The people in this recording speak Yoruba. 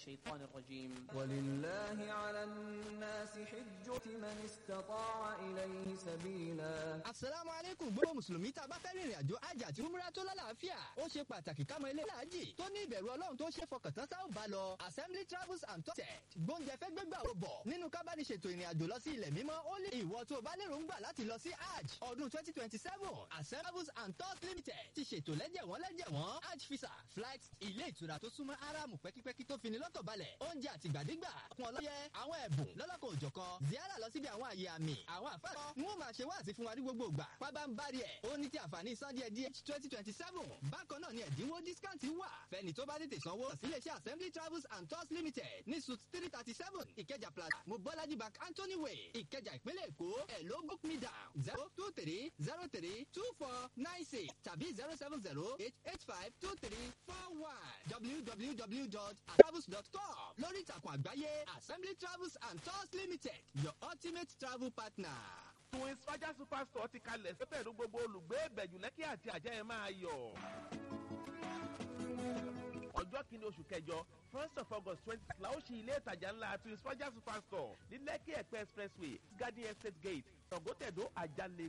الشيطان الرجيم. ولله على الناس حجة من استطاع إليه سبيلا. Assalamu alaikum gbogbo mùsùlùmí tá a bá fẹ́ rìnrìn àjò hajj àti umrah tó lálàáfíà. Ó ṣe pàtàkì ká mọ ilé hajj tó ní ìbẹ̀rù Ọlọ́run tó ṣe fọkàntán tá ò bá lọ. Assembly Travels and Tours gbóúnjẹ fẹ́ gbégbà ó bọ̀ nínú kábàdìṣètò ìrìn àjò lọ sí ilẹ̀ mímọ́ ó lé ìwọ tó bá lérò ń gbà láti lọ sí hajj ọdún 2027. Assembly Travels and Tours Limited ti ṣètò lẹ́jẹ̀wọ́n hajj visa flight ilé ìtura tó súnmọ́ áráàmù pẹ́kípẹ́kí tó fini lọ́kàn balẹ̀ oúnjẹ àtìgbàdégbà fún ọlọ́yẹ àwọn ẹ̀bùn lọ́lọ́kan òjọ̀kan ziara lọ síbi àwọn àyè àmì àwọn àfáà wọn máa ṣe wáàsí fún wa ní gbogbo ìgbà pábánbárì ẹ̀ ó ní ti àǹfààní san díẹ̀ 2027 bákan náà ni ẹ̀dínwó discount wà fẹ́ni tó bá tètè sanwó síléeṣẹ́ Assembly Travels and Tours Limited ní suite 337 Ìkẹjà plaza Mobolaji Bank Anthony Way Ìkẹjà ìpínlẹ̀ Èkó hello book me down 023032496 tàbí 070885234 www.travels.com lórí ìtàkùn àgbáyé Assembly Travels and Tours Limited your ultimate travel partner. Twins Faja Superstore ti kalẹ̀ sí pẹ̀lú gbogbo olùgbé Ìbẹ̀jú Lẹ́kì àti Àjẹ́ ẹ̀ máa yọ̀. Ọjọ́ kìíní oṣù kẹjọ 1st of August 20 la ó ṣí ilé ìtajà ńlá Twins Faja Superstore ní Lẹ́kì Ẹ̀pẹ́ Expressway Garden Estate Gate Ṣàngótẹ̀dó Àjàlè